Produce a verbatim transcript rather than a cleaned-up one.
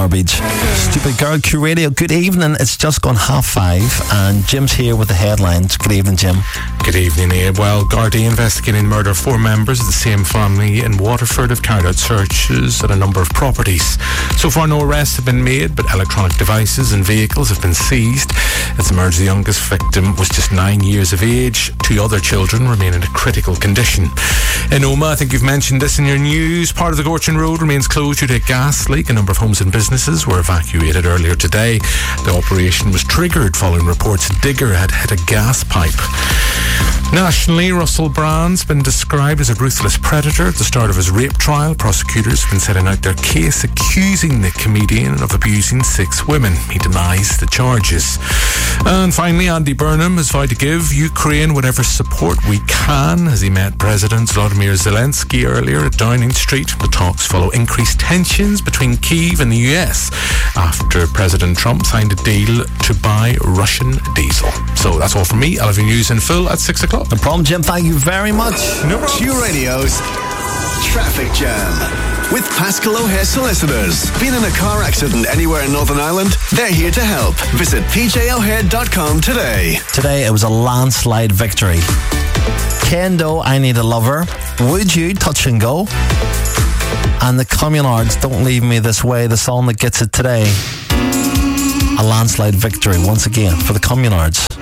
garbage. Stupid Girl, Q Radio. Good evening. It's just gone half five, and Jim's here with the headlines. Good evening, Jim. Good evening, Abe. Well, Gardaí investigating murder of four members of the same family in Waterford have carried out searches at a number of properties. So far, no arrests have been made, but electronic devices and vehicles have been seized. It's emerged the youngest victim was just nine years of age. Two other children remain in a critical condition. In Omagh, I think you've mentioned this in your news, part of the Gorchin Road remains closed due to a gas leak. A number of homes and businesses were evacuated earlier today. The operation was triggered following reports a digger had hit a gas pipe. Nationally, Russell Brand's been described as a ruthless predator. At the start of his rape trial, prosecutors have been setting out their case accusing the comedian of abusing six women. He denies the charges. And finally, Andy Burnham has vowed to give Ukraine whatever support we can as he met President Volodymyr Zelensky earlier at Downing Street. The talks follow increased tensions between Kyiv and the U S after President Trump signed a deal to buy Russian diesel. So that's all from me. I'll have your news in full at six o'clock. No problem, Jim. Thank you very much. No problem. Q Radio's Traffic Jam with Pascal O'Hare Solicitors. Been in a car accident anywhere in Northern Ireland? They're here to help. Visit p j o'hare dot com today. Today it was a landslide victory. Kendo, I Need a Lover. Would You, Touch and Go. And the Communards, Don't Leave Me This Way, the song that gets it today. A landslide victory once again for the Communards.